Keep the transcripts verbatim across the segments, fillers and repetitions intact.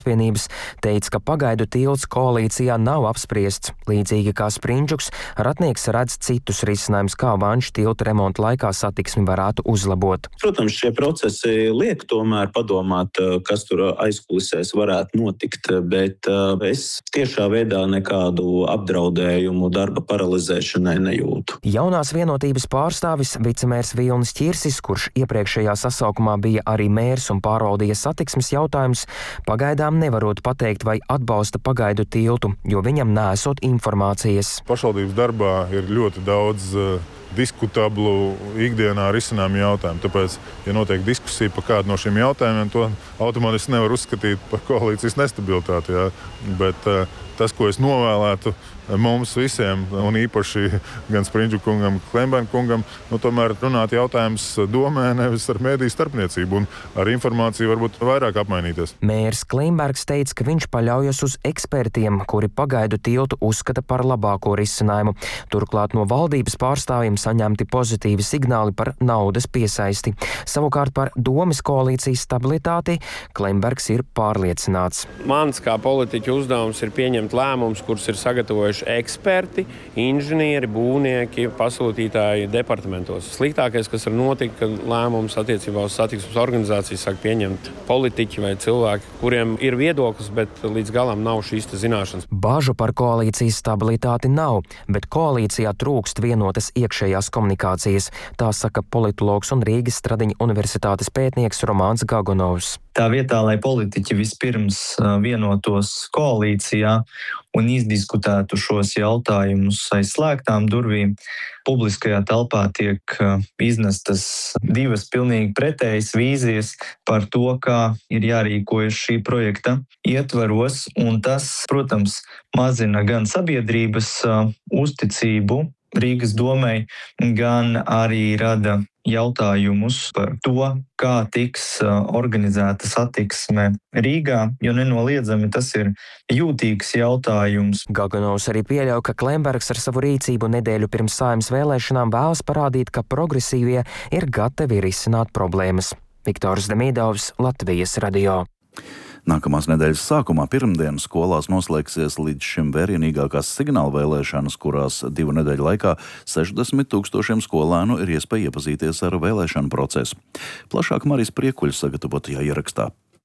Vienības teica, ka pagaidu tilts koalīcijā nav apspriests. Līdzīgi kā Sprindžuks, Ratnieks redz citus risinājumus, kā Vanšu tilta remonta laikā satiksmi varētu uzlabot. Protams, šie procesi liek tomēr padomāt, kas tur aizkulisēs varētu notikt, bet es tiešā veidā nekādu apdraudējumu darba paralizēšanai nejūtu. Jaunās vienotības pārstāvis vicemērs Vilnis Ķirsis, kurš iepriekšējā sasaukumā bija arī mērs un pārvaldīja satiksmes jautājumus, pagaidām nevarot pateikt, vai atbalsta pagaidu tiltu, jo viņam nesot informācijas. Pašvaldības darbā ir ļoti daudz uh, diskutablu ikdienā risinājumu jautājumu. Tāpēc, ja notiek diskusija par kādu no šiem jautājumiem, to automātiski nevar uzskatīt par koalīcijas nestabilitāti. Jā. Bet uh, tas, ko es novēlētu mums visiem, un īpaši gan Sprindžuka kungam, Klimberga kungam, nu, tomēr runāt jautājums domē, nevis ar mēdīju starpniecību, un ar informāciju varbūt vairāk apmainīties. Mērs Klimbergs teica, ka viņš paļaujas uz ekspertiem, kuri pagaidu tiltu uzskata par labāko risinājumu. Turklāt no valdības pārstāvjiem saņemti pozitīvi signāli par naudas piesaisti. Savukārt par domes koalīcijas stabilitāti Klimbergs ir pārliecināts. Mans kā politiķa uzdevums ir pieņemt lēmumus, kurus ir sagatavojuši eksperti, inženieri, būvnieki, pasūtītāji departamentos. Sliktākais, kas var notikt, ka lēmums attiecībā uz satiksmes organizāciju sāk pieņemt politiķi vai cilvēki, kuriem ir viedoklis, bet līdz galam nav šīs zināšanas. Bāžu par koalīcijas stabilitāti nav, bet koalīcijā trūkst vienotas iekšējās komunikācijas. Tā saka politologs un Rīgas Stradiņa universitātes pētnieks Romāns Gagonovs. Tā vietā, lai politiķi vispirms vienotos koalīcijā un izdiskutētu šos jautājumus aiz slēgtām durvīm, publiskajā telpā tiek iznestas divas pilnīgi pretējas vīzijas par to, kā ir jārīkojas šī projekta ietvaros, un tas, protams, mazina gan sabiedrības uzticību Rīgas domei, gan arī rada jautājumus par to, kā tiks organizēta satiksme Rīgā, jo nenoliedzami tas ir jūtīgs jautājums. Gagonovs arī pieļauj, ka Klimbergs ar savu rīcību nedēļu pirms Saeimas vēlēšanām vēlas parādīt, ka progresīvie ir gatavi risināt problēmas. Viktors Demīdovs, Latvijas radio. Nākamās nedēļas sākumā pirmdien skolās noslēgsies līdz šim vērienīgākās signāla vēlēšanas, kurās divu nedēļu laikā sešdesmit tūkstošiem skolēnu ir iespēja iepazīties ar vēlēšanu procesu. Plašāk Marijas Priekuļa sagatavotajā ierakstā.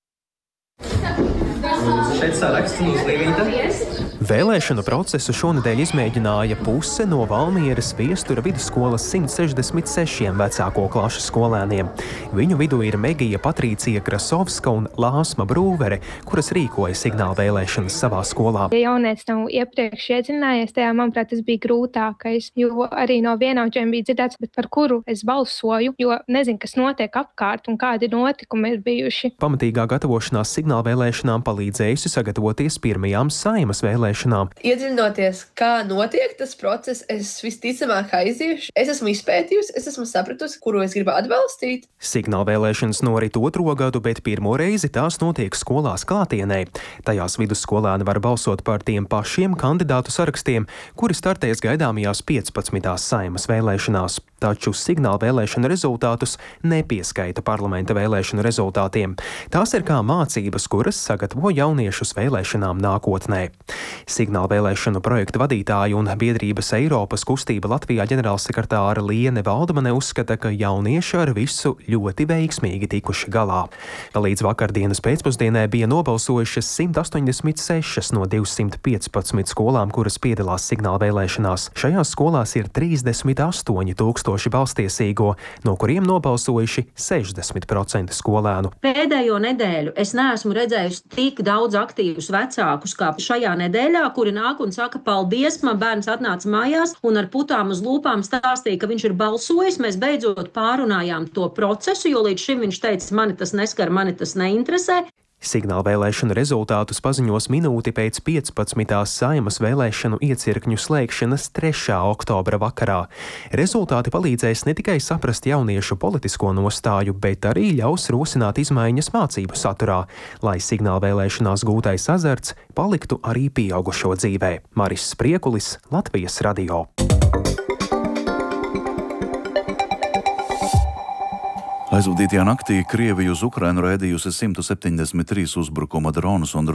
Šeit saraksts mūsu līvīta. Vēlēšanu procesu šonedēļ izmēģināja puse no Valmieras Viestura vidusskolas simt sešdesmit sešiem vecāko klašu skolēniem. Viņu vidū ir Megija Patrīcija Krasovska un Lāsma Brūvere, kuras rīkoja signāla vēlēšanas savā skolā. Ja jaunietis nav iepriekš iedzinājies, tajā, manuprāt, tas bija grūtākais, jo arī no vienaudžiem bija dzirdēts, bet par kuru es balsoju, jo nezinu, kas notiek apkārt un kādi notikumi ir bijuši. Pamatīgā gatavošanās signāla vēlēšanām palīdzējusi sagatavoties pirmajām Saeimas vēlēšanām. Iedziļinoties, kā notiek tas process, es visticamāk aiziešu. Es esmu izpētījusi, es esmu sapratusi, kuru es gribu atbalstīt. Signāla vēlēšanas norit otro gadu, bet pirmo reizi tās notiek skolās klātienē. Tajās vidusskolēni var balsot par tiem pašiem kandidātu sarakstiem, kuri startēs gaidāmajās piecpadsmitās Saeimas vēlēšanās. Taču signāla vēlēšana rezultātus nepieskaita parlamenta vēlēšanu rezultātiem. Tās ir kā mācības, kuras sagatavo jauniešus vēlēšanām nākotnē. Signāla vēlēšanu projektu vadītāja un biedrības Eiropas kustība Latvijā ģenerālsekretāra Liene Valdmane uzskata, ka jaunieši ar visu ļoti veiksmīgi tikuši galā. Līdz vakardienas pēcpusdienai bija nobalsojušas simt astoņdesmit sešas no divsimt piecpadsmit skolām, kuras piedalās signāla vēlēšanās. Šajās skolās ir trīsdesmit astoņi tūkstoši balstiesīgo, no kuriem nobalsojuši sešdesmit procenti skolēnu. Pēdējo nedēļu es neesmu redzējusi tik daudz aktīvus vecākus kā šajā nedēļā, kuri nāk un saka, paldies, man bērns atnāca mājās un ar putām uz lūpām stāstīja, ka viņš ir balsojis. Mēs beidzot pārunājām to procesu, jo līdz šim viņš teica, mani tas neskar, mani tas neinteresē. Signāla vēlēšanu rezultātus paziņos minūti pēc piecpadsmitās Saeimas vēlēšanu iecirkņu slēgšanas trešā oktobra vakarā. Rezultāti palīdzēs ne tikai saprast jauniešu politisko nostāju, bet arī ļaus rosināt izmaiņas mācību saturā, lai signāla vēlēšanās gūtais azarts paliktu arī pieaugušo dzīvē. Maris Priekulis, Latvijas radio. Aizvadītajā naktī Krievija uz Ukrainu raidījusi simts septiņdesmit trīs uzbrukuma dronus un